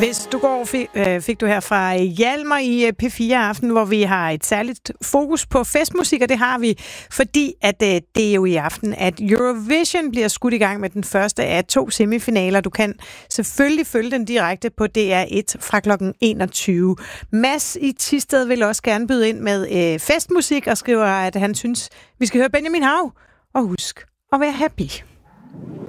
Hvis du går, fik du her fra Hjalmar i P4 Aften, hvor vi har et særligt fokus på festmusik, og det har vi, fordi at det er jo i aften, at Eurovision bliver skudt i gang med den første af 2 semifinaler. Du kan selvfølgelig følge den direkte på DR1 fra kl. 21. Mads i Thisted vil også gerne byde ind med festmusik og skriver, at han synes, vi skal høre Benjamin Hav. Og husk at være happy.